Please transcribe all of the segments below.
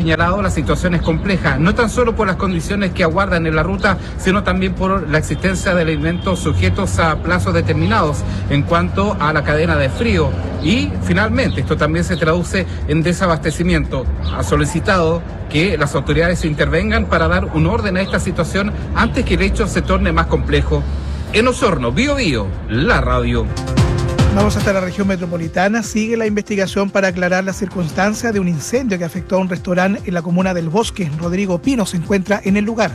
señalado, la situación es compleja, no tan solo por las condiciones que aguardan en la ruta, sino también por la existencia de alimentos sujetos a plazos determinados en cuanto a la cadena de frío. Y finalmente, esto también se traduce en desabastecimiento. Ha solicitado que las autoridades intervengan para dar un orden a esta situación antes que el hecho se torne más complejo. En Osorno, Bío Bío, la radio. Vamos hasta la región metropolitana. Sigue la investigación para aclarar las circunstancias de un incendio que afectó a un restaurante en la comuna del Bosque. Rodrigo Pino se encuentra en el lugar.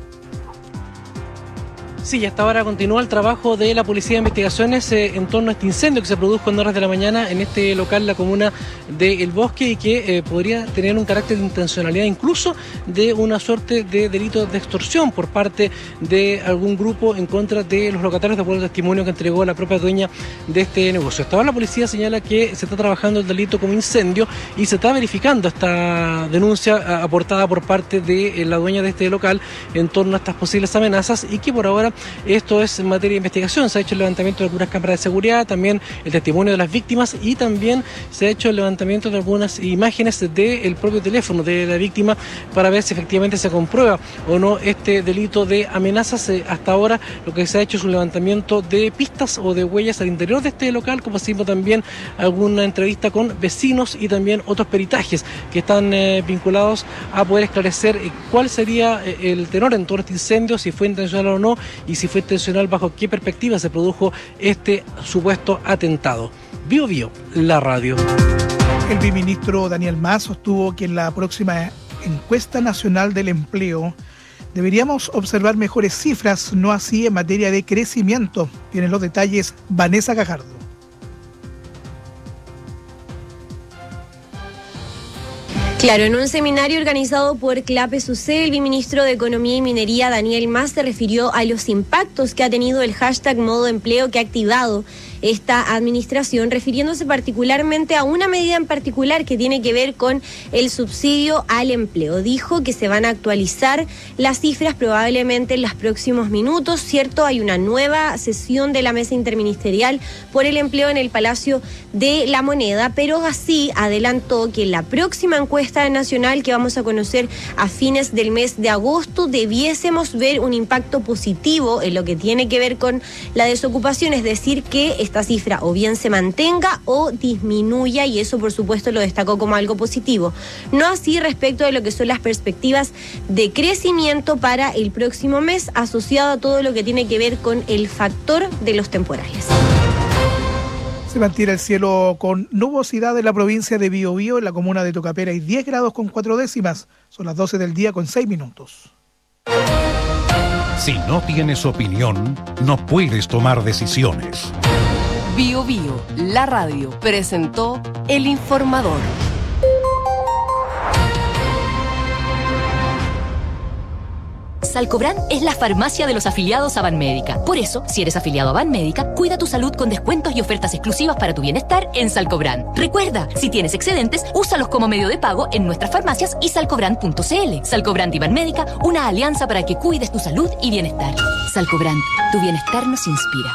Sí, hasta ahora continúa el trabajo de la Policía de Investigaciones en torno a este incendio que se produjo en horas de la mañana en este local, la comuna de El Bosque, y que podría tener un carácter de intencionalidad, incluso de una suerte de delito de extorsión por parte de algún grupo en contra de los locatarios, de acuerdo al testimonio que entregó la propia dueña de este negocio. Hasta ahora la policía señala que se está trabajando el delito como incendio y se está verificando esta denuncia aportada por parte de la dueña de este local en torno a estas posibles amenazas, y que por ahora esto es en materia de investigación. Se ha hecho el levantamiento de algunas cámaras de seguridad, también el testimonio de las víctimas, y también se ha hecho el levantamiento de algunas imágenes del propio teléfono de la víctima para ver si efectivamente se comprueba o no este delito de amenazas. Hasta ahora lo que se ha hecho es un levantamiento de pistas o de huellas al interior de este local, como así también alguna entrevista con vecinos y también otros peritajes que están vinculados a poder esclarecer cuál sería el tenor en torno a este incendio, si fue intencional o no, y si fue intencional, bajo qué perspectiva se produjo este supuesto atentado. Bío Bío, la radio. El viceministro Daniel Mas sostuvo que en la próxima encuesta nacional del empleo deberíamos observar mejores cifras, no así en materia de crecimiento. Tienen los detalles Vanessa Gajardo. Claro, en un seminario organizado por CLAPE SUCE, el viceministro de Economía y Minería, Daniel Mas, se refirió a los impactos que ha tenido el hashtag Modo Empleo que ha activado esta administración, refiriéndose particularmente a una medida en particular que tiene que ver con el subsidio al empleo. Dijo que se van a actualizar las cifras probablemente en los próximos minutos, ¿cierto? Hay una nueva sesión de la Mesa Interministerial por el Empleo en el Palacio de la Moneda, pero así adelantó que en la próxima encuesta nacional que vamos a conocer a fines del mes de agosto debiésemos ver un impacto positivo en lo que tiene que ver con la desocupación, es decir, que esta cifra o bien se mantenga o disminuya, y eso por supuesto lo destacó como algo positivo. No así respecto de lo que son las perspectivas de crecimiento para el próximo mes, asociado a todo lo que tiene que ver con el factor de los temporales. Se mantiene el cielo con nubosidad en la provincia de Biobío. En la comuna de Tocapera hay 10 grados con 4 décimas. Son las 12 del día con 6 minutos. Si no tienes opinión, no puedes tomar decisiones. Bío Bío, la radio, presentó El Informador. Salcobran es la farmacia de los afiliados a Banmédica. Por eso, si eres afiliado a Banmédica, cuida tu salud con descuentos y ofertas exclusivas para tu bienestar en Salcobran. Recuerda, si tienes excedentes, úsalos como medio de pago en nuestras farmacias y salcobran.cl. Salcobran y Banmédica, una alianza para que cuides tu salud y bienestar. Salcobran, tu bienestar nos inspira.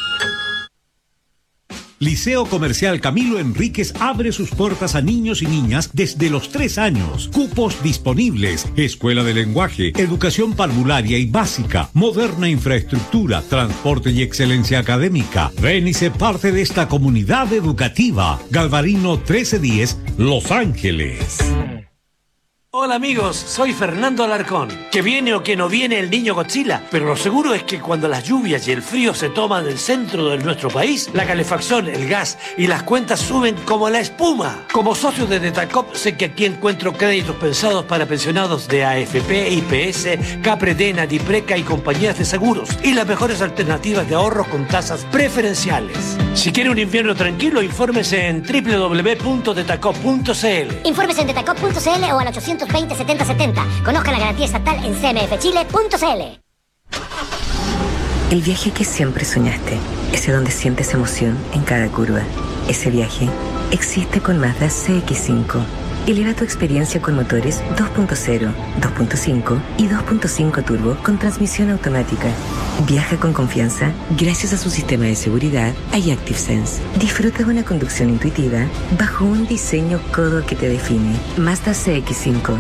Liceo Comercial Camilo Enríquez abre sus puertas a niños y niñas desde los 3 años. Cupos disponibles. Escuela de lenguaje, educación parvularia y básica, moderna infraestructura, transporte y excelencia académica. Ven y sé parte de esta comunidad educativa. Galvarino 1310, Los Ángeles. Hola amigos, soy Fernando Alarcón. Que viene o que no viene el niño Godzilla, pero lo seguro es que cuando las lluvias y el frío se toman el centro de nuestro país, la calefacción, el gas y las cuentas suben como la espuma. Como socio de Detacop, sé que aquí encuentro créditos pensados para pensionados de AFP, IPS, Capredena, Dipreca y compañías de seguros, y las mejores alternativas de ahorro con tasas preferenciales. Si quiere un invierno tranquilo, infórmese en www.detacop.cl. Infórmese en detacop.cl o al 820-7070. Conozca la garantía estatal en cmfchile.cl. El viaje que siempre soñaste, ese donde sientes emoción en cada curva. Ese viaje existe con Mazda CX-5. Eleva tu experiencia con motores 2.0, 2.5 y 2.5 turbo con transmisión automática. Viaja con confianza gracias a su sistema de seguridad iActive Sense. Disfruta de una conducción intuitiva bajo un diseño codo que te define. Mazda CX-5.